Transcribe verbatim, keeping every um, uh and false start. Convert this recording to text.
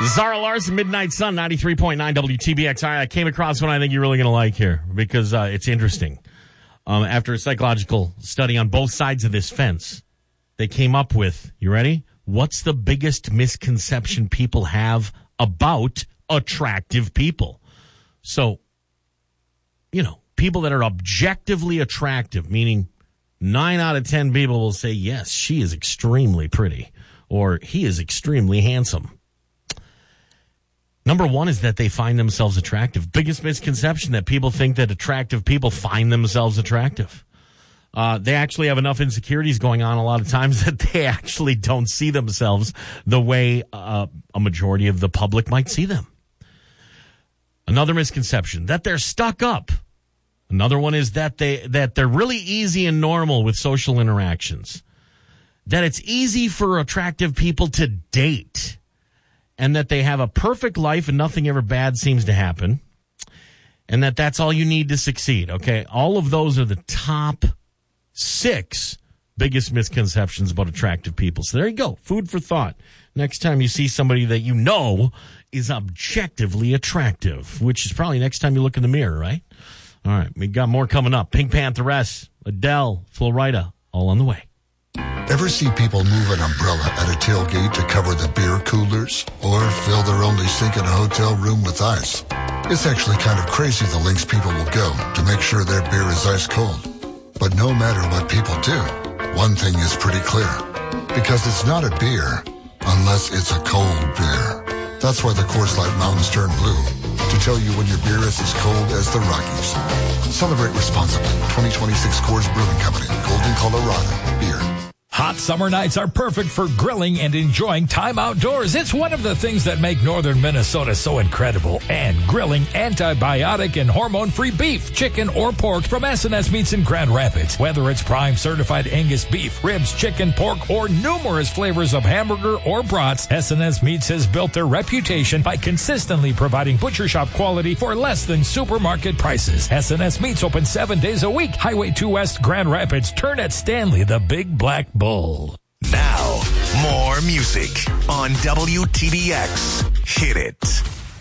Zara Larson, Midnight Sun, ninety-three point nine W T B X. All right, I came across one I think you're really going to like here because uh, it's interesting. Um, after a psychological study on both sides of this fence, they came up with, you ready? What's the biggest misconception people have about attractive people? So, you know, people that are objectively attractive, meaning nine out of ten people will say, yes, she is extremely pretty, or he is extremely handsome. Number one is that they find themselves attractive. Biggest misconception that people think that attractive people find themselves attractive. Uh, they actually have enough insecurities going on a lot of times that they actually don't see themselves the way uh, a majority of the public might see them. Another misconception, that they're stuck up. Another one is that they that they're really easy and normal with social interactions. That it's easy for attractive people to date. And that they have a perfect life and nothing ever bad seems to happen. And that that's all you need to succeed, okay? All of those are the top six biggest misconceptions about attractive people. So there you go, food for thought. Next time you see somebody that you know is objectively attractive, which is probably next time you look in the mirror, right? All right, we got more coming up. Pink Pantheress, Adele, Flo Rida, all on the way. Ever see people move an umbrella at a tailgate to cover the beer coolers? Or fill their only sink in a hotel room with ice? It's actually kind of crazy the lengths people will go to make sure their beer is ice cold. But no matter what people do, one thing is pretty clear. Because it's not a beer unless it's a cold beer. That's why the Coors Light mountains turn blue. To tell you when your beer is as cold as the Rockies. Celebrate responsibly. twenty twenty-six Coors Brewing Company. Golden, Colorado. Beer. Hot summer nights are perfect for grilling and enjoying time outdoors. It's one of the things that make northern Minnesota so incredible. And grilling antibiotic and hormone-free beef, chicken, or pork from S and S Meats in Grand Rapids. Whether it's prime certified Angus beef, ribs, chicken, pork, or numerous flavors of hamburger or brats, S and S Meats has built their reputation by consistently providing butcher shop quality for less than supermarket prices. S and S Meats open seven days a week. Highway two West, Grand Rapids. Turn at Stanley, the Big Black Bull. Now, more music on W T B X. Hit it.